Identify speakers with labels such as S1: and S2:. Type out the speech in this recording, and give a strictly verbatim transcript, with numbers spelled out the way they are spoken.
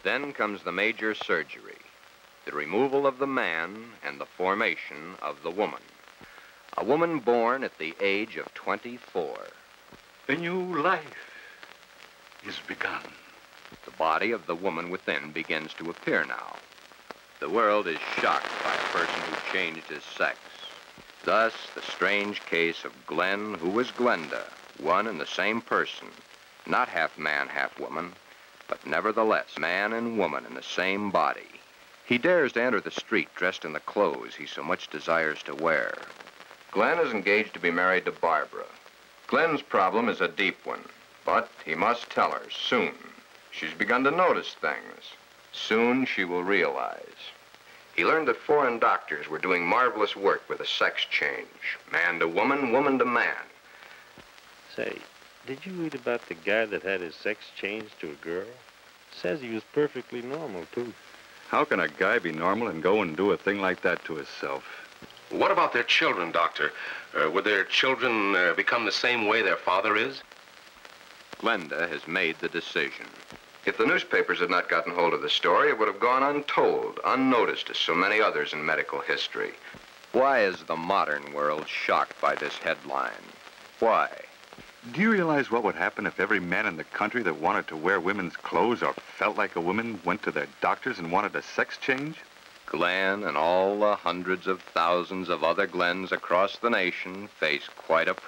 S1: Then comes the major surgery, the removal of the man and the formation of the woman. A woman born at the age of twenty-four.
S2: A new life is begun.
S1: The body of the woman within begins to appear now. The world is shocked by a person who changed his sex. Thus, the strange case of Glenn, who was Glenda, one and the same person, not half man, half woman, but nevertheless man and woman in the same body. He dares to enter the street dressed in the clothes he so much desires to wear. Glenn is engaged to be married to Barbara. Glenn's problem is a deep one, but he must tell her soon. She's begun to notice things. Soon she will realize. He learned that foreign doctors were doing marvelous work with a sex change. Man to woman, woman to man.
S3: Say, did you read about the guy that had his sex changed to a girl? Says he was perfectly normal, too.
S2: How can a guy be normal and go and do a thing like that to himself?
S4: What about their children, Doctor? Uh, would their children uh, become the same way their father is?
S1: Glenda has made the decision. If the newspapers had not gotten hold of the story, it would have gone untold, unnoticed as so many others in medical history. Why is the modern world shocked by this headline? Why?
S2: Do you realize what would happen if every man in the country that wanted to wear women's clothes or felt like a woman went to their doctors and wanted a sex change?
S1: Glenn and all the hundreds of thousands of other Glens across the nation face quite a problem.